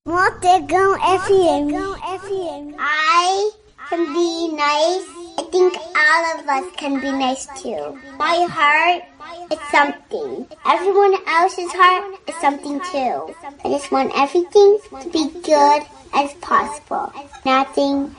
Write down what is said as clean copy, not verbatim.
Mortegão FM. I can be nice. I think all of us can be nice too. My heart is something. Everyone else's heart is something too. I just want everything to be good as possible. Nothing